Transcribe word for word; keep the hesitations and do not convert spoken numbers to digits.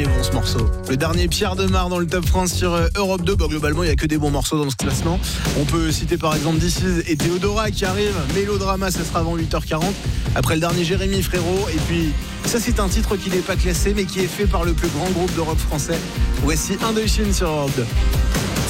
il est bon ce morceau. Le dernier Pierre Demar dans le Top France sur Europe deux. Bon, globalement, il n'y a que des bons morceaux dans ce classement. On peut citer par exemple This Is et Théodora qui arrivent. Mélodrama, ça sera avant huit heures quarante. Après le dernier Jérémy Frérot. Et puis, ça c'est un titre qui n'est pas classé mais qui est fait par le plus grand groupe de rock français. Voici Indochine sur Europe deux.